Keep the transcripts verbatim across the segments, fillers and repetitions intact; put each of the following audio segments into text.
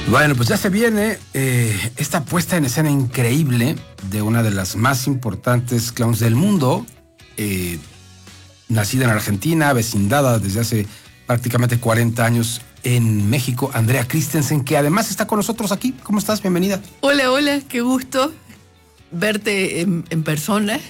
Bueno, pues ya se viene eh, esta puesta en escena increíble de una de las más importantes clowns del mundo, eh, nacida en Argentina, vecindada desde hace prácticamente cuarenta años en México, Andrea Christensen, que además está con nosotros aquí. ¿Cómo estás? Bienvenida. Hola, hola, qué gusto verte en, en persona.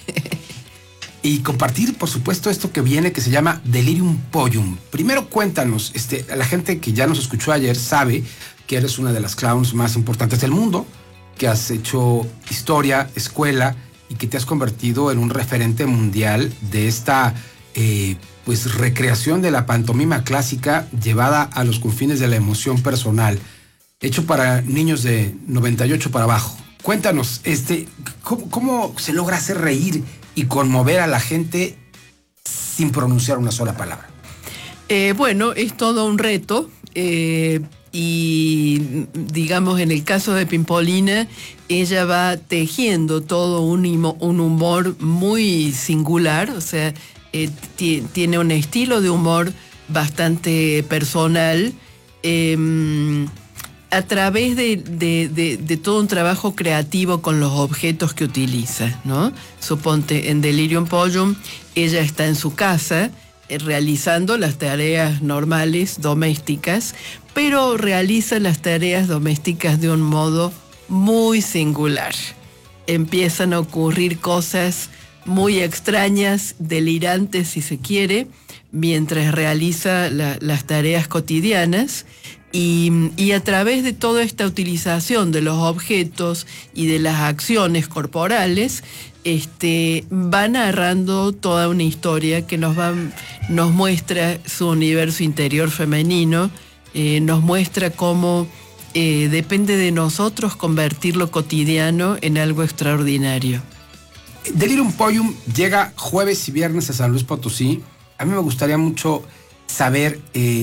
Y compartir, por supuesto, esto que viene, que se llama Delirium Pollum. Primero cuéntanos, este, la gente que ya nos escuchó ayer sabe que eres una de las clowns más importantes del mundo, que has hecho historia, escuela, y que te has convertido en un referente mundial de esta eh, pues recreación de la pantomima clásica llevada a los confines de la emoción personal, hecho para niños de noventa y ocho para abajo. Cuéntanos, este, ¿cómo, cómo se logra hacer reír y conmover a la gente sin pronunciar una sola palabra? Eh, bueno, es todo un reto. Eh, y digamos, en el caso de Pimpolina, ella va tejiendo todo un, un humor muy singular, o sea, eh, tiene un estilo de humor bastante personal, eh, a través de, de, de, de todo un trabajo creativo con los objetos que utiliza, ¿no? Suponte, en Delirium Pollum, ella está en su casa eh, realizando las tareas normales, domésticas, pero realiza las tareas domésticas de un modo muy singular. Empiezan a ocurrir cosas muy extrañas, delirantes si se quiere, mientras realiza la, las tareas cotidianas. Y, y a través de toda esta utilización de los objetos y de las acciones corporales, este, va narrando toda una historia que nos, va, nos muestra su universo interior femenino, eh, nos muestra cómo eh, depende de nosotros convertir lo cotidiano en algo extraordinario. Delirium Pollum llega jueves y viernes a San Luis Potosí. A mí me gustaría mucho saber... Eh,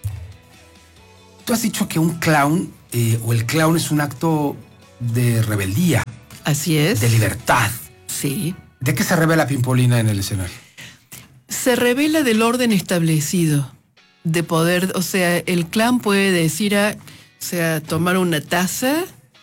Tú has dicho que un clown eh, o el clown es un acto de rebeldía. Así es. De libertad. Sí. ¿De qué se revela Pimpolina en el escenario? Se revela del orden establecido, de poder, o sea, el clown puede decir, a, o sea, tomar una taza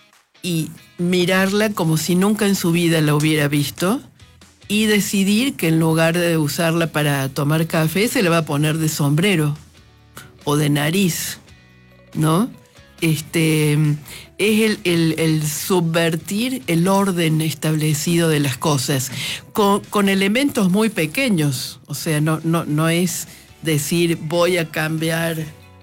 y mirarla como si nunca en su vida la hubiera visto y decidir que en lugar de usarla para tomar café se la va a poner de sombrero o de nariz, ¿no? Este, es el, el, el subvertir el orden establecido de las cosas, con, con elementos muy pequeños. O sea, no, no, no es decir voy a cambiar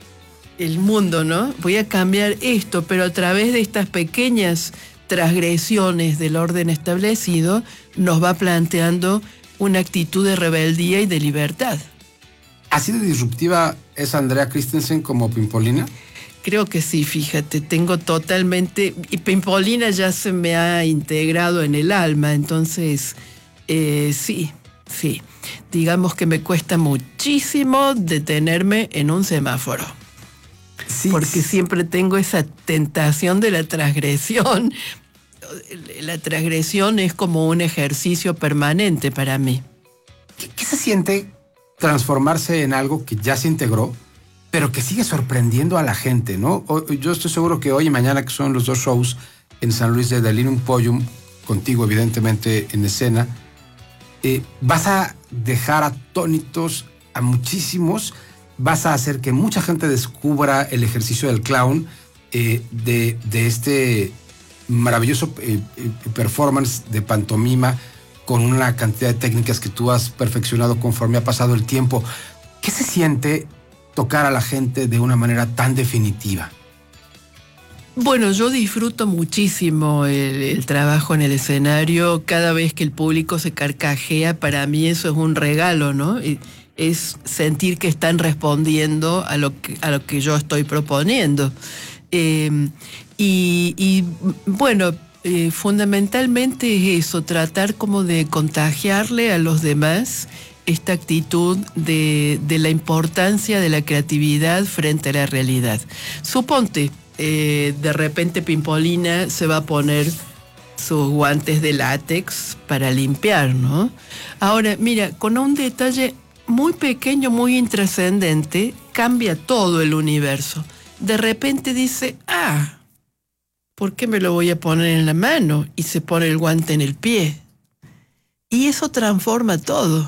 el mundo, ¿no? Voy a cambiar esto, pero a través de estas pequeñas transgresiones del orden establecido nos va planteando una actitud de rebeldía y de libertad. ¿Así de disruptiva es Andrea Christensen como Pimpolina? Creo que sí, fíjate, tengo totalmente... Y Pimpolina ya se me ha integrado en el alma, entonces eh, sí, sí. Digamos que me cuesta muchísimo detenerme en un semáforo. Sí, porque sí. Siempre tengo esa tentación de la transgresión. La transgresión es como un ejercicio permanente para mí. ¿Qué, qué se siente transformarse en algo que ya se integró, pero que sigue sorprendiendo a la gente, ¿no? Yo estoy seguro que hoy y mañana, que son los dos shows en San Luis de Delirium Pollum, contigo evidentemente en escena, eh, vas a dejar atónitos a muchísimos, vas a hacer que mucha gente descubra el ejercicio del clown, eh, de, de este maravilloso eh, performance de pantomima con una cantidad de técnicas que tú has perfeccionado conforme ha pasado el tiempo. ¿Qué se siente tocar a la gente de una manera tan definitiva? Bueno, yo disfruto muchísimo el, el trabajo en el escenario. Cada vez que el público se carcajea, para mí eso es un regalo, ¿no? Es sentir que están respondiendo a lo que, a lo que yo estoy proponiendo. Eh, y, y bueno, eh, fundamentalmente es eso, tratar como de contagiarle a los demás esta actitud de, de la importancia de la creatividad frente a la realidad. Suponte, eh, de repente Pimpolina se va a poner sus guantes de látex para limpiar, ¿no? Ahora, mira, con un detalle muy pequeño, muy intrascendente, cambia todo el universo. de repente dice, ah, ¿por qué me lo voy a poner en la mano? Y se pone el guante en el pie. Y eso transforma todo.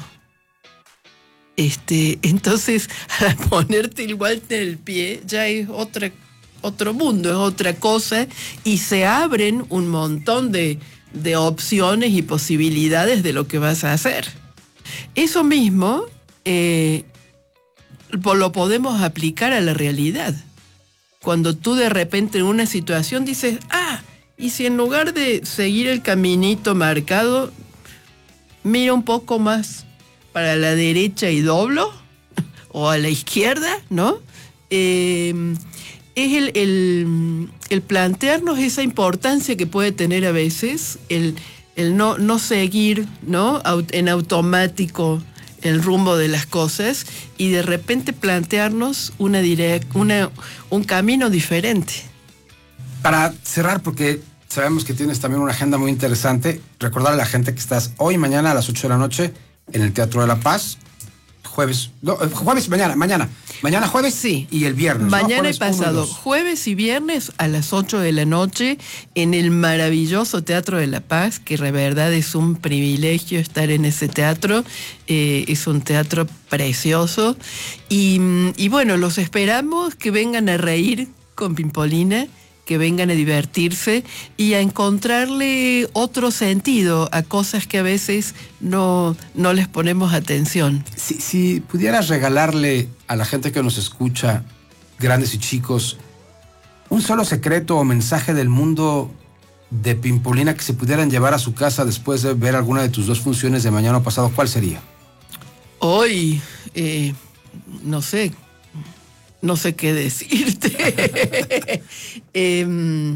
Este, entonces, al ponerte el guante en el pie, ya es otra, otro mundo, es otra cosa, y se abren un montón de, de opciones y posibilidades de lo que vas a hacer. Eso mismo eh, lo podemos aplicar a la realidad. Cuando tú de repente en una situación dices, ah, y si en lugar de seguir el caminito marcado, mira un poco más para la derecha y doblo, o a la izquierda, ¿no? Eh, es el, el, el plantearnos esa importancia que puede tener a veces el, el no, no seguir, ¿no?, en automático el rumbo de las cosas y de repente plantearnos una direct, una, un camino diferente. Para cerrar, porque sabemos que tienes también una agenda muy interesante, recordar a la gente que estás hoy y mañana a las ocho de la noche en el Teatro de la Paz, jueves, no, jueves, mañana, mañana, mañana jueves, sí, y el viernes. Mañana, ¿no? Y pasado, jueves y viernes a las ocho de la noche en el maravilloso Teatro de la Paz, que de verdad es un privilegio estar en ese teatro, eh, es un teatro precioso, y, y bueno, los esperamos que vengan a reír con Pimpolina, que vengan a divertirse y a encontrarle otro sentido a cosas que a veces no, no les ponemos atención. Si, si pudieras regalarle a la gente que nos escucha, grandes y chicos, un solo secreto o mensaje del mundo de Pimpolina que se pudieran llevar a su casa después de ver alguna de tus dos funciones de mañana pasado, ¿cuál sería? Hoy, eh, no sé, no sé qué decirte. eh,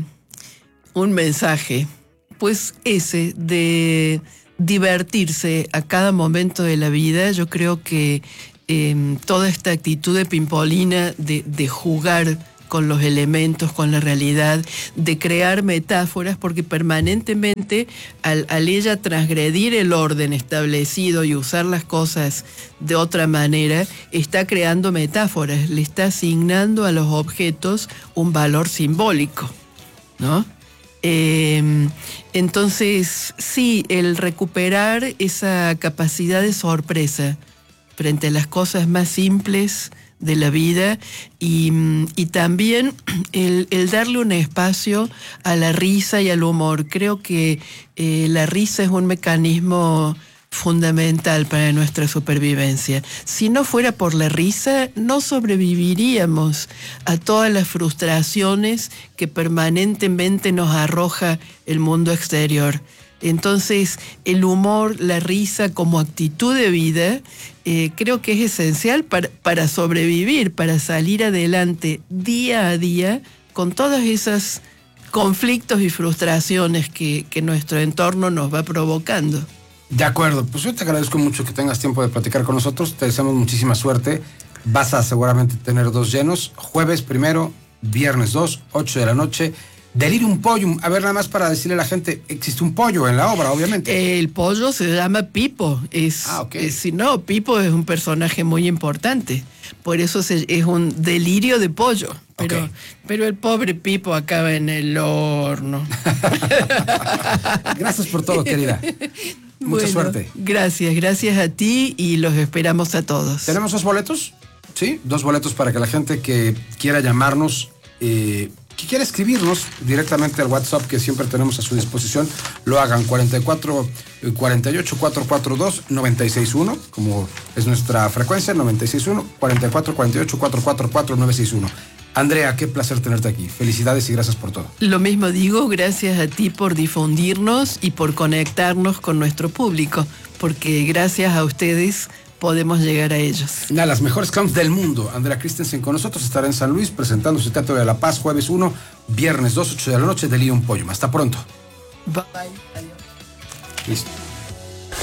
un mensaje, pues ese de divertirse a cada momento de la vida. Yo creo que eh, toda esta actitud de Pimpolina de, de jugar con los elementos, con la realidad, de crear metáforas, porque permanentemente al, al ella transgredir el orden establecido y usar las cosas de otra manera, está creando metáforas, le está asignando a los objetos un valor simbólico, ¿no? Eh, entonces, sí, el recuperar esa capacidad de sorpresa frente a las cosas más simples de la vida y, y también el, el darle un espacio a la risa y al humor. Creo que eh, la risa es un mecanismo fundamental para nuestra supervivencia. Si no fuera por la risa, no sobreviviríamos a todas las frustraciones que permanentemente nos arroja el mundo exterior. Entonces, el humor, la risa como actitud de vida, eh, creo que es esencial para, para sobrevivir, para salir adelante día a día con todos esos conflictos y frustraciones que, que nuestro entorno nos va provocando. De acuerdo, pues yo te agradezco mucho que tengas tiempo de platicar con nosotros, te deseamos muchísima suerte, vas a seguramente tener dos llenos, jueves primero, viernes dos, ocho de la noche. Delirium Pollum, a ver, nada más para decirle a la gente, existe un pollo en la obra, obviamente. El pollo se llama Pipo, es, ah, ok. es, si no, Pipo es un personaje muy importante, por eso se, es un delirio de pollo, pero, okay. pero el pobre Pipo acaba en el horno. Gracias por todo, querida. Mucha bueno, suerte. Gracias, gracias a ti y los esperamos a todos. ¿Tenemos dos boletos? Sí, dos boletos para que la gente que quiera llamarnos, eh, que quiera escribirnos directamente al WhatsApp que siempre tenemos a su disposición, lo hagan cuarenta y cuatro, cuarenta y ocho, cuatrocientos cuarenta y dos, noventa y seis uno, como es nuestra frecuencia, noventa y seis uno, cuarenta y cuatro, cuarenta y ocho, cuatrocientos cuarenta y cuatro, noventa y seis uno. Andrea, qué placer tenerte aquí. Felicidades y gracias por todo. Lo mismo digo, gracias a ti por difundirnos y por conectarnos con nuestro público, porque gracias a ustedes podemos llegar a ellos. Una de las mejores clowns del mundo, Andrea Christensen, con nosotros, estará en San Luis presentando su Teatro de la Paz, jueves uno, viernes dos, ocho de la noche, Delirium Pollum. Hasta pronto. Bye. Adiós. Listo.